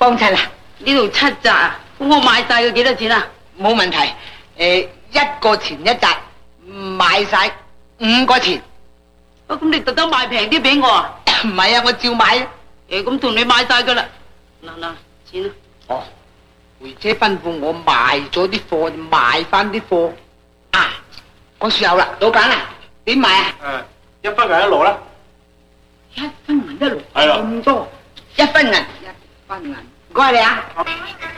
幫襯啦。 呢度7紮啊，咁我買晒佢幾多錢啊？ 冇問題。1個錢1紮，買晒5個錢。 咁你特登賣平啲俾我啊？ 唔係啊，我照買啊。 咁同你買晒噶啦。嗱，錢啊。 哦，梅姐吩咐我賣咗啲貨，賣翻啲貨。啊，我說有啦，老闆啊，點賣啊 ？1分銀1籮啦。 1分銀1籮。 係啦。 咁多，1分銀1分銀，唔該你啊。